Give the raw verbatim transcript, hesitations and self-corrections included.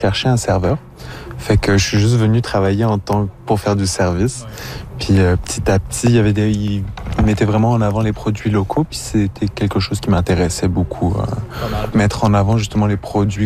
cherchais un serveur. Fait que je suis juste venu travailler en tant pour faire du service. Ouais. Puis euh, petit à petit, il y avait des, ils mettaient vraiment en avant les produits locaux. Puis c'était quelque chose qui m'intéressait beaucoup. Euh, mettre en avant justement les produits